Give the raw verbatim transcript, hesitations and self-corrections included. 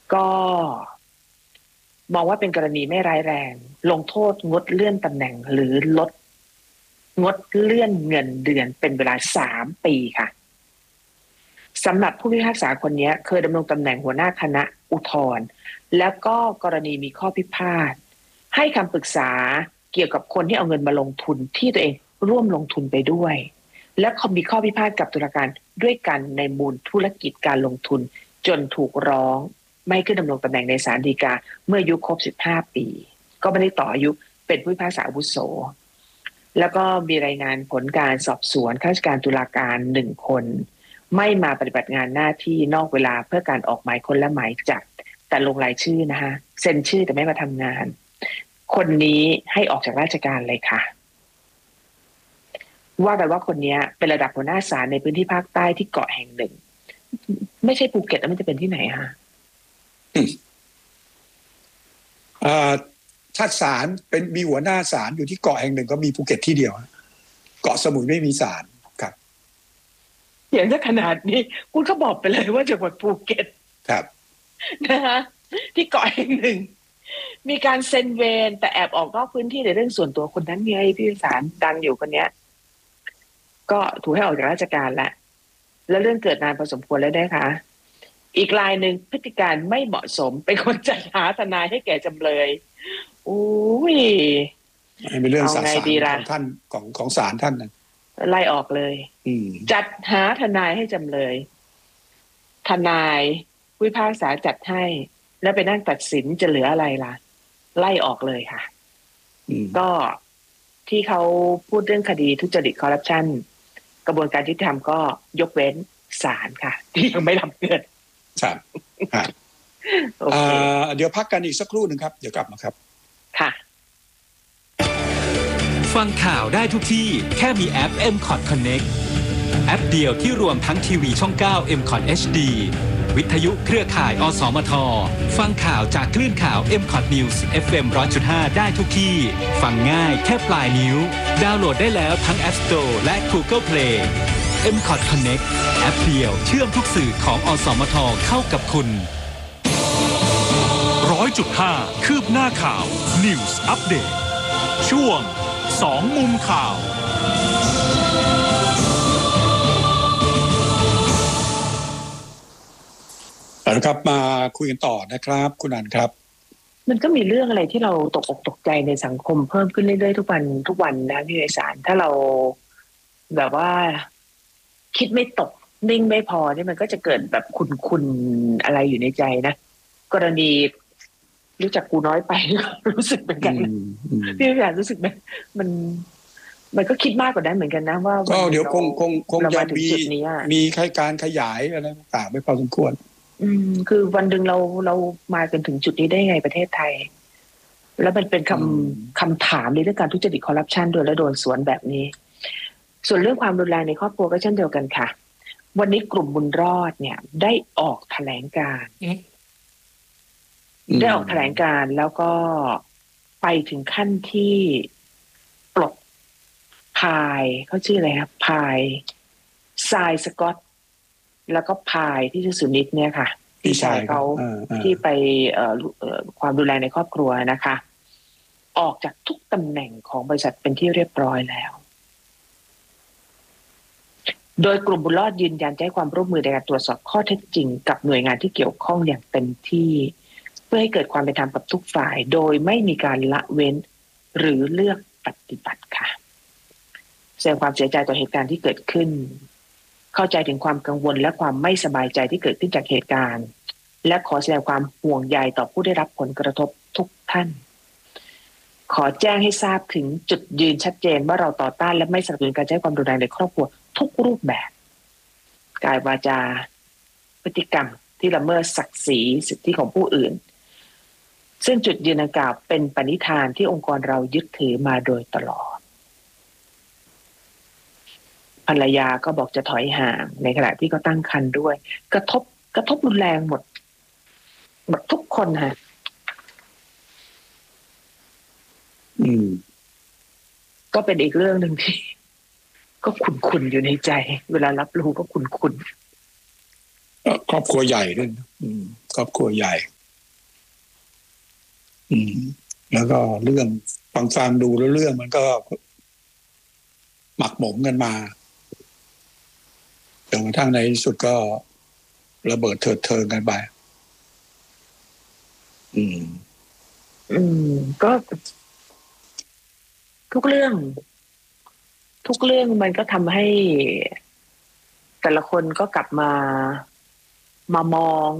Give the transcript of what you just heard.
ก็มองว่าเป็นกรณีไม่ร้ายแรงลงโทษงดเลื่อนตำแหน่งหรือลดงดเลื่อนเงินเดือนเป็นเวลาสามปีค่ะสำหรับผู้พิพากษาคนนี้เคยดำรงตำแหน่งหัวหน้าคณะอุทธรณ์แล้วก็กรณีมีข้อพิพาทให้คำปรึกษาเกี่ยวกับคนที่เอาเงินมาลงทุนที่ตัวเองร่วมลงทุนไปด้วยและมีข้อพิพาทกับตุลาการด้วยกันในมูลธุรกิจการลงทุนจนถูกร้องไม่ขึ้นดำรงตำแหน่งในศาลฎีกาเมื่ออายุครบสิบห้าปีก็ไม่ได้ต่ออายุเป็นผู้พิพากษาอาวุโสแล้วก็มีรายงานผลการสอบสวนข้าราชการตุลาการหนึ่งคนไม่มาปฏิบัติงานหน้าที่นอกเวลาเพื่อการออกหมายค้นและหมายจับแต่ลงรายชื่อนะคะเซ็นชื่อแต่ไม่มาทำงานคนนี้ให้ออกจากราชการเลยค่ะว่ากันว่าคนนี้เป็นระดับหัวหน้าศาลในพื้นที่ภาคใต้ที่เกาะแห่งหนึ่งไม่ใช่ภูเก็ตแล้วมันจะเป็นที่ไหนคะอ่าถ้าศาลเป็นมีหัวหน้าศาลอยู่ที่เกาะแห่งหนึ่งก็มีภูเก็ตที่เดียวเกาะสมุยไม่มีศาลครับอย่างถ้าขนาดนี้คุณก็บอกไปเลยว่าจังหวัดภูเก็ตครับนะคะที่เกาะแห่งหนึ่งมีการเซ็นเวรแต่แอบออกนอกพื้นที่ในเรื่องส่วนตัวคนนั้นไงพี่ศาลดังอยู่คนเนี้ยก็ถูกให้ออกจากราชการแล้วแล้วเรื่องเกิดนานพอสมควรแล้วได้ค่ะอีกรายหนึ่งพฤติการไม่เหมาะสมเป็นคนจัดหาทนายให้แก่จำเลยอุ้ยเป็นเรื่องสาสารของท่านของของศาลท่านนะไล่ออกเลยจัดหาทนายให้จำเลยทนายผู้พิพากษาจัดให้แล้วไปนั่งตัดสินจะเหลืออะไรล่ะไล่ออกเลยค่ะก็ที่เขาพูดเรื่องคดีทุจริตคอร์รัปชันกระบวนการยุติธรรมก็ยกเว้นศาลค่ะที่ยังไม่รับเงินครับเดี๋ยวพักกันอีกสักครู่หนึ่งครับเดี๋ยวกลับมาครับค่ะฟังข่าวได้ทุกที่แค่มีแอป เอ็ม คอท Connect แอปเดียวที่รวมทั้งทีวีช่องเก้า เอ็ม คอท เอช ดี วิทยุเครือข่าย อสมท ฟังข่าวจากคลื่นข่าว เอ็ม คอท News เอฟ เอ็ม หนึ่งร้อยจุดห้า ได้ทุกที่ฟังง่ายแค่ปลายนิ้วดาวน์โหลดได้แล้วทั้ง App Store และ Google Play เอ็ม คอท Connect แอปเดียวเชื่อมทุกสื่อของอสมทเข้ากับคุณ หนึ่งร้อยจุดห้า คืบหน้าข่าว News Update ช่วงสองมุมข่าวนะครับมาคุยกันต่อนะครับคุณอันครับมันก็มีเรื่องอะไรที่เราตกอกตกใจในสังคมเพิ่มขึ้นเรื่อยๆทุกวันทุกวันนะพี่ไพศาลถ้าเราแบบว่าคิดไม่ตกนิ่งไม่พอนี่มันก็จะเกิดแบบคุณๆอะไรอยู่ในใจนะกรณีรู้จักกูน้อยไปรู้สึกเหมือนกันพี่ไพศาลรู้สึกไหมมันมันก็คิดมากกว่านั้นเหมือนกันนะว่าก็เดี๋ยวคงคงคงจะมีมีใครการขยายอะไรต่างๆไม่พอสมควรอืมคือวันหนึ่งเราเรามากันถึงจุดนี้ได้ไงประเทศไทยแล้วมันเป็นคำคำถามในเรื่องการทุจริตคอร์รัปชันด้วยแล้วโดนสวนแบบนี้ส่วนเรื่องความรุนแรงในครอบครัวก็เช่นเดียวกันค่ะวันนี้กลุ่มบุญรอดเนี่ยได้ออกแถลงการได้ออกแถลงการแล้วก็ไปถึงขั้นที่ปลดพายเขาชื่ออะไรครับพายทรายสกอตแล้วก็พายที่ชื่อสุนิตเนี่ยค่ะพี่ชายเขาที่ไปเอ่อความรุนแรงในครอบครัวนะคะออกจากทุกตำแหน่งของบริษัทเป็นที่เรียบร้อยแล้วโดยกลุ่มบุญรอดยืนยันจะให้ความร่วมมือในการตรวจสอบข้อเท็จจริงกับหน่วยงานที่เกี่ยวข้องอย่างเต็มที่เพื่อให้เกิดความเป็นธรรมกับทุกฝ่ายโดยไม่มีการละเว้นหรือเลือกปฏิบัติค่ะแสดงความเสียใจต่อเหตุการณ์ที่เกิดขึ้นเข้าใจถึงความกังวลและความไม่สบายใจที่เกิดขึ้นจากเหตุการณ์และขอแสดงความห่วงใยต่อผู้ได้รับผลกระทบทุกท่านขอแจ้งให้ทราบถึงจุดยืนชัดเจนว่าเราต่อต้านและไม่สนับสนุนการใช้ความรุนแรงในครอบครัวทุกรูปแบบกายวาจาพฤติกรรมที่ละเมิดศักดิ์ศรีสิทธิของผู้อื่นซึ่งจุดยืนดังกล่าวเป็นปณิธานที่องค์กรเรายึดถือมาโดยตลอดภรรยาก็บอกจะถอยห่างในขณะที่เขาตั้งครรภ์ด้วยกระทบกระทบรุนแรงหมดหมดทุกคนค่ะอืมก็เป็นอีกเรื่องหนึ่งที่ก็ขุ่นๆอยู่ในใจเวลารับรู้ก็ขุ่นๆครอบครัวใหญ่ด้วยครอบครัวใหญ่อืม แล้วก็เรื่องฟังฟังดูแล้วเรื่องมันก็หมักหมมกันมาจนกระทั่งในที่สุดก็ระเบิดเถิดเทิงกันไปอืมอืม ก็ทุกเรื่อง ทุกเรื่องมันก็ทำให้แต่ละคนก็กลับมา มามอง